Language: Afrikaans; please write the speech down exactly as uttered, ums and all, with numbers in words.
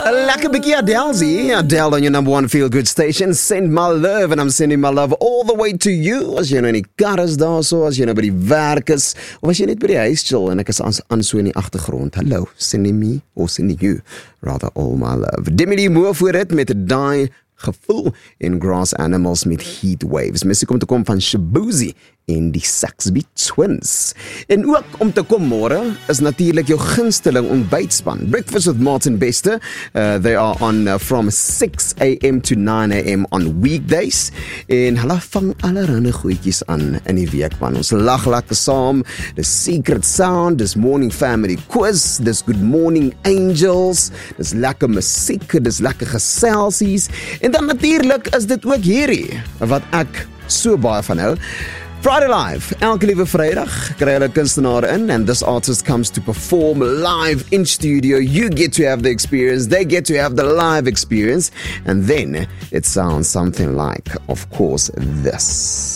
Lekker bietjie Adele, Adele on your number one feel good station. Send my love, and I'm sending my love all the way to you. As jy nou in die kar is daar so, as jy nou by die werk is, of as jy net by die huis chill en ek is aan, aan so in die agtergrond. Hallo, sending me or sending you, rather all my love. Demi die moe voor dit met 'n daai gevoel in Grass Animals met Heat Waves. Musiek om te kom van Shabuzi en die Saxby Twins. En ook om te kom môre is natuurlik jou gunsteling ontbytspan. Breakfast with Martin Bester. Uh, they are on uh, from six a.m. to nine a.m. on weekdays. En hulle vang allerhande goedjies aan in die week, man. Ons lag lekker saam. Dis Secret Sound, dis Morning Family Quiz, dis Good Morning Angels, dis lekker musiek, dis lekker geselsies. En dan natuurlik is dit ook hierdie wat ek so baie van hou. Friday Live, elke liewe Vrydag kry hulle kunstenaar in, and this artist comes to perform live in studio. You get to have the experience, they get to have the live experience, and then it sounds something like, of course, this.